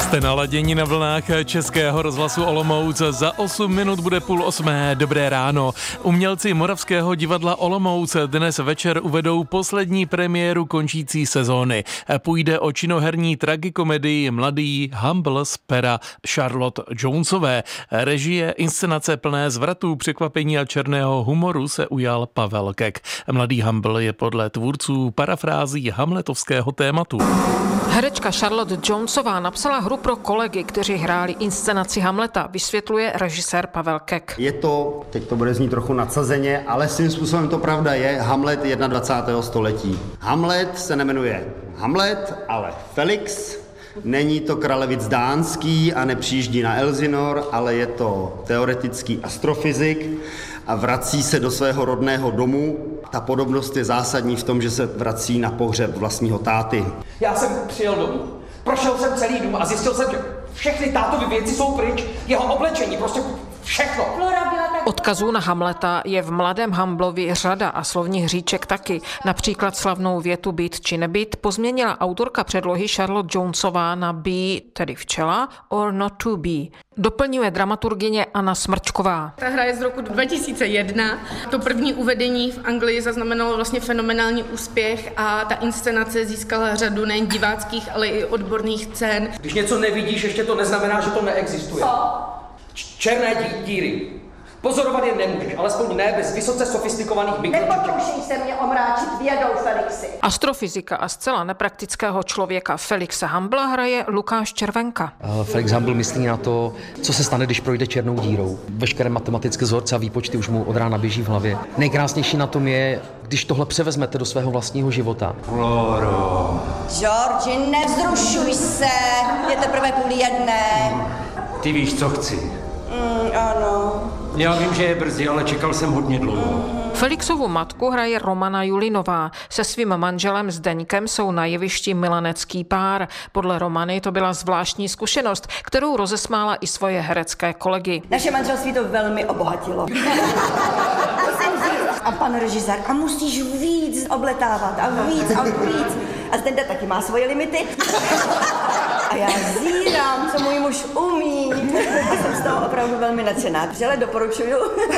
Jste naladění na vlnách Českého rozhlasu Olomouc. Za 8 minut bude 7:30. Dobré ráno. Umělci Moravského divadla Olomouc dnes večer uvedou poslední premiéru končící sezóny. Půjde o činoherní tragikomedii Mladý Humble z pera Charlotte Jonesové. Režie, inscenace plné zvratů, překvapení a černého humoru se ujal Pavel Kek. Mladý Humble je podle tvůrců parafrází hamletovského tématu. Herečka Charlotte Jonesová napsala hru pro kolegy, kteří hráli inscenaci Hamleta, vysvětluje režisér Pavel Kek. Je to, teď to bude znít trochu nadsazeně, ale svým způsobem to pravda je, Hamlet 21. století. Hamlet se nemenuje Hamlet, ale Felix. Není to kralevic dánský a nepřijíždí na Elsinor, ale je to teoretický astrofyzik a vrací se do svého rodného domu. Ta podobnost je zásadní v tom, že se vrací na pohřeb vlastního táty. Já jsem přijel domů, prošel jsem celý dům a zjistil jsem, že všechny tátovy věci jsou pryč, jeho oblečení, prostě všechno. Odkazů na Hamleta je v Mladém Humblovi řada a slovních hříček taky. Například slavnou větu být či nebýt pozměnila autorka předlohy Charlotte Jonesová na be, tedy včela, or not to be. Doplňuje dramaturgyně Anna Smrčková. Ta hra je z roku 2001. To první uvedení v Anglii zaznamenalo vlastně fenomenální úspěch a ta inscenace získala řadu nejen diváckých, ale i odborných cen. Když něco nevidíš, ještě to neznamená, že to neexistuje. Co? Černé díry. Pozorovat je nemůžeš, alespoň ne bez vysoce sofistikovaných mikročiček. Nepokoušej se mě omráčit vědou, Felixi. Astrofyzika a zcela nepraktického člověka Felixe Humble hraje Lukáš Červenka. Felix Humble myslí na to, co se stane, když projde černou dírou. Veškeré matematické vzorce a výpočty už mu od rána běží v hlavě. Nejkrásnější na tom je, když tohle převezmete do svého vlastního života. Floro. Georgi, nevzrušuj se, je teprve 12:30. Ty víš, co chci. Ano. Já vím, že je brzy, ale čekal jsem hodně dlouho. Felixovu matku hraje Romana Julinová. Se svým manželem Zdeňkem jsou na jevišti milenecký pár. Podle Romany to byla zvláštní zkušenost, kterou rozesmála i svoje herecké kolegy. Naše manželství to velmi obohatilo. Musím říct, a pan režisér, a musíš víc obletávat a víc a víc. A Zdeňka taky má svoje limity. A já zírám, co můj muž umí. A jsem z toho opravdu velmi nadšená. Vřele doporučuju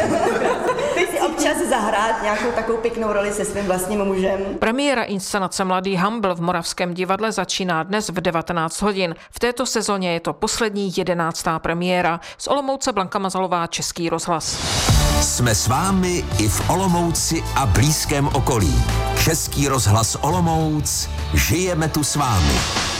si občas zahrát nějakou takovou pěknou roli se svým vlastním mužem. Premiéra inscenace Mladý Humble v Moravském divadle začíná dnes v 19 hodin. V této sezóně je to poslední 11. premiéra. Z Olomouce Blanka Mazalová, Český rozhlas. Jsme s vámi i v Olomouci a blízkém okolí. Český rozhlas Olomouc, žijeme tu s vámi.